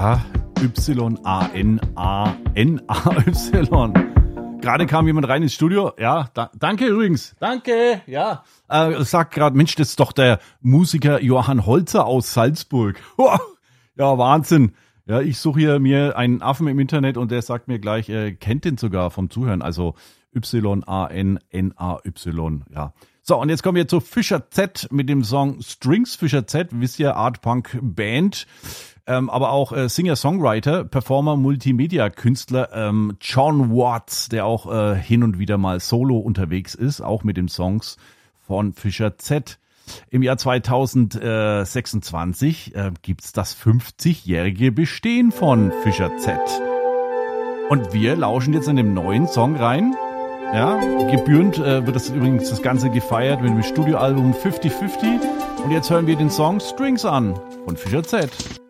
Ja, Y-A-N-A-N-A-Y. Gerade kam jemand rein ins Studio. Ja, danke übrigens. Danke, ja. Sagt gerade, Mensch, das ist doch der Musiker Johann Holzer aus Salzburg. Ja, Wahnsinn. Ja, ich suche hier mir einen Affen im Internet und der sagt mir gleich, er kennt den sogar vom Zuhören. Also Y-A-N-N-A-Y, ja. So, und jetzt kommen wir zu Fischer Z mit dem Song Strings. Fischer Z, wisst ihr, Art-Punk-Band, aber auch Singer-Songwriter, Performer, Multimedia-Künstler, John Watts, der auch hin und wieder mal solo unterwegs ist, auch mit den Songs von Fischer Z. Im Jahr 2026 gibt's das 50-jährige Bestehen von Fischer Z. Und wir lauschen jetzt in dem neuen Song rein. Ja, gebührend wird das übrigens das Ganze gefeiert mit dem Studioalbum 50-50. Und jetzt hören wir den Song Strings an von Fischer Z.